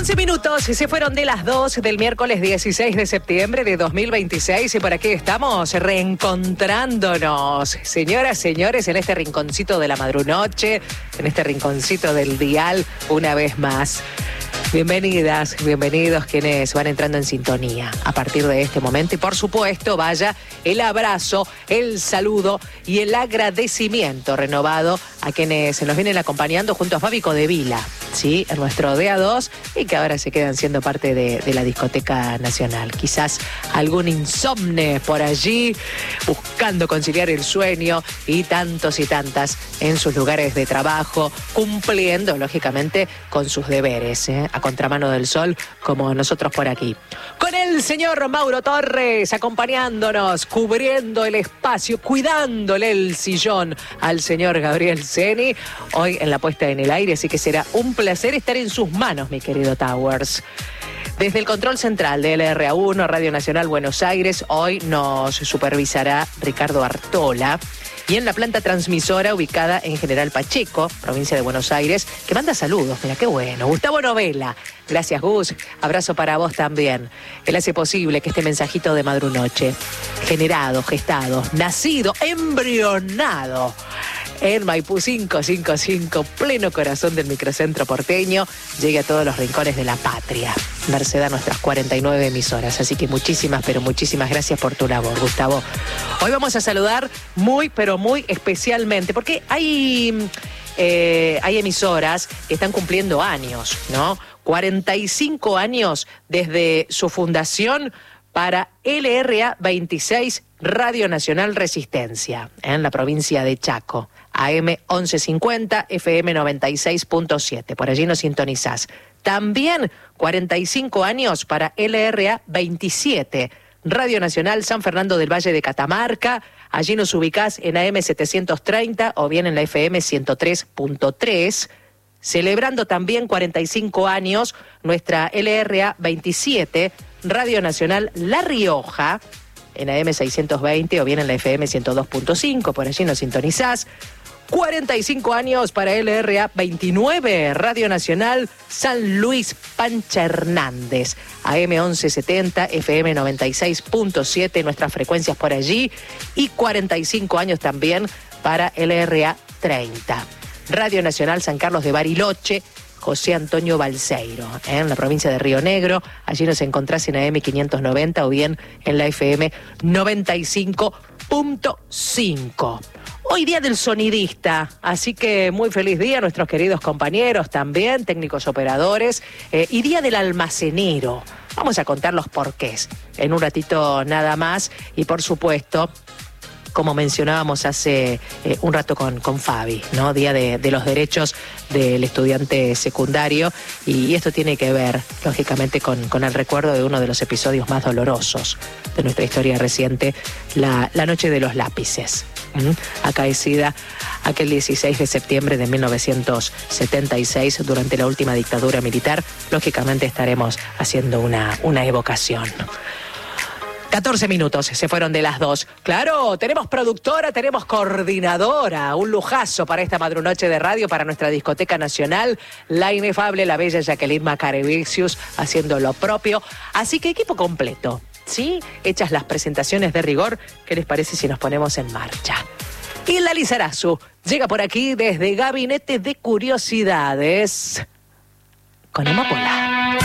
11 minutos y se fueron de las 2 del miércoles 16 de septiembre de 2026 y por aquí estamos reencontrándonos, señoras, señores, en este rinconcito de la madrunoche, en este rinconcito del dial, una vez más. Bienvenidas, bienvenidos quienes van entrando en sintonía a partir de este momento y por supuesto vaya el abrazo, el saludo y el agradecimiento renovado a quienes nos vienen acompañando junto a Fabi Codevila, ¿sí? En nuestro DA2 y que ahora se quedan siendo parte de la Discoteca Nacional. Quizás algún insomne por allí buscando conciliar el sueño y tantos y tantas en sus lugares de trabajo, cumpliendo lógicamente con sus deberes, a contramano del sol, como nosotros por aquí. Con el señor Mauro Torres acompañándonos, cubriendo el espacio, cuidándole el sillón al señor Gabriel Ceni, hoy en la puesta en el aire, así que será un placer estar en sus manos, mi querido Towers. Desde el control central de LRA1, Radio Nacional Buenos Aires, hoy nos supervisará Ricardo Artola. Y en la planta transmisora ubicada en General Pacheco, provincia de Buenos Aires, que manda saludos, mira qué bueno. Gustavo Novela, gracias Gus, abrazo para vos también. Él hace posible que este mensajito de madrunoche, generado, gestado, nacido, embrionado en Maipú 555, pleno corazón del microcentro porteño, llegue a todos los rincones de la patria, merced a nuestras 49 emisoras. Así que muchísimas, pero muchísimas gracias por tu labor, Gustavo. Hoy vamos a saludar muy, pero muy especialmente, porque hay emisoras que están cumpliendo años, ¿no? 45 años desde su fundación para LRA 26, Radio Nacional Resistencia, en la provincia de Chaco. AM 1150, FM 96.7. Por allí nos sintonizás. También 45 años para LRA 27, Radio Nacional San Fernando del Valle de Catamarca. Allí nos ubicás en AM 730 o bien en la FM 103.3. Celebrando también 45 años nuestra LRA 27, Radio Nacional La Rioja, en AM 620 o bien en la FM 102.5, por allí nos sintonizás. 45 años para LRA 29, Radio Nacional San Luis Pancha Hernández, AM 1170, FM 96.7, nuestras frecuencias por allí, y 45 años también para LRA 30, Radio Nacional San Carlos de Bariloche, José Antonio Balseiro, en la provincia de Río Negro. Allí nos encontrás en AM 590 o bien en la FM 95.5. Hoy día del sonidista, así que muy feliz día a nuestros queridos compañeros también, técnicos operadores, y día del almacenero. Vamos a contar los porqués en un ratito nada más y por supuesto, como mencionábamos hace un rato con Fabi, ¿no? Día de los derechos del estudiante secundario y esto tiene que ver, lógicamente, con el recuerdo de uno de los episodios más dolorosos de nuestra historia reciente, la Noche de los Lápices, acaecida aquel 16 de septiembre de 1976 durante la última dictadura militar. Lógicamente estaremos haciendo una evocación. 14 minutos, se fueron de las 2. Claro, tenemos productora, tenemos coordinadora, un lujazo para esta madrunoche de radio, para nuestra Discoteca Nacional, la inefable, la bella Jacqueline Macarevicius haciendo lo propio. Así que equipo completo, ¿sí? Hechas las presentaciones de rigor, ¿qué les parece si nos ponemos en marcha? Y la Lizarazu llega por aquí desde Gabinete de Curiosidades con Amapola.